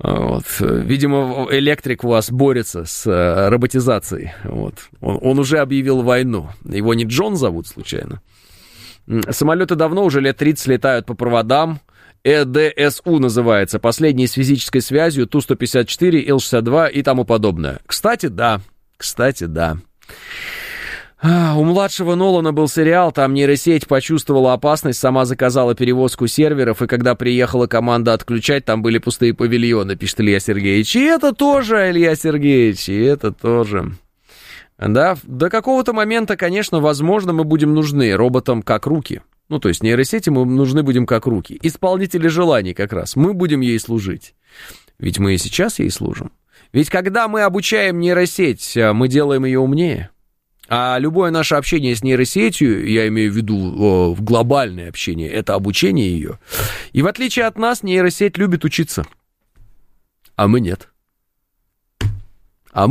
Вот. Видимо, электрик у вас борется с роботизацией. Вот. Он уже объявил войну. Его не Джон зовут, случайно? Самолеты давно, уже лет 30 летают по проводам. ЭДСУ называется. Последний с физической связью. Ту-154, Ил-62 и тому подобное. Кстати, да. У младшего Нолана был сериал, там нейросеть почувствовала опасность, сама заказала перевозку серверов, и когда приехала команда отключать, там были пустые павильоны, пишет Илья Сергеевич. И это тоже, Илья Сергеевич, и это тоже. Да, до какого-то момента, конечно, возможно, мы будем нужны роботам как руки. Ну, то есть нейросети мы нужны будем как руки. Исполнители желаний как раз. Мы будем ей служить. Ведь мы и сейчас ей служим. Ведь когда мы обучаем нейросеть, мы делаем ее умнее. А любое наше общение с нейросетью, я имею в виду глобальное общение, это обучение ее. И в отличие от нас, нейросеть любит учиться. А мы нет. А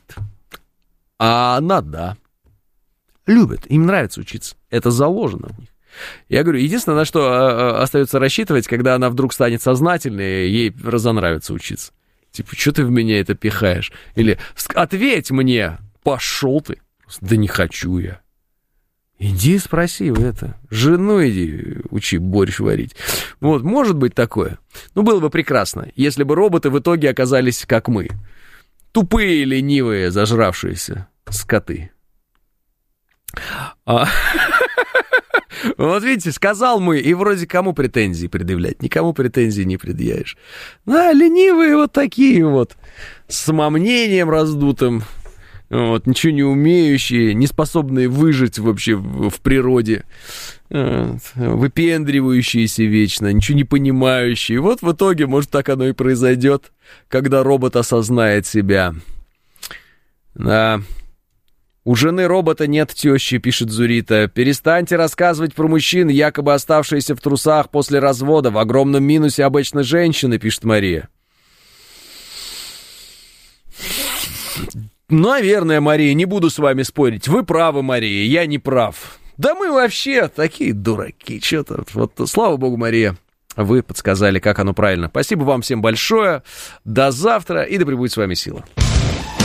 она, да. Любит, им нравится учиться. Это заложено в них. Я говорю, единственное, на что остается рассчитывать, когда она вдруг станет сознательной, ей разонравится учиться. Типа, что ты в меня это пихаешь? Или ответь мне, пошел ты. Да не хочу я. Иди спроси жену иди учи борщ варить. Вот, может быть такое. Ну, было бы прекрасно, если бы роботы в итоге оказались как мы. Тупые, ленивые, зажравшиеся скоты. Вот видите, сказал мы, и вроде кому претензии предъявлять? Никому претензий не предъявишь. Да, ленивые вот такие вот, с самомнением раздутым. Вот, ничего не умеющие, не способные выжить вообще в природе, выпендривающиеся вечно, ничего не понимающие. Вот в итоге, может, так оно и произойдет, когда робот осознает себя. Да. У жены робота нет тещи, пишет Зурита. Перестаньте рассказывать про мужчин, якобы оставшиеся в трусах после развода. В огромном минусе обычно женщины, пишет Мария. Наверное, Мария, не буду с вами спорить. Вы правы, Мария, я не прав. Да мы вообще такие дураки. Что-то. Вот, слава богу, Мария, вы подсказали, как оно правильно. Спасибо вам всем большое. До завтра, и да пребудет с вами сила.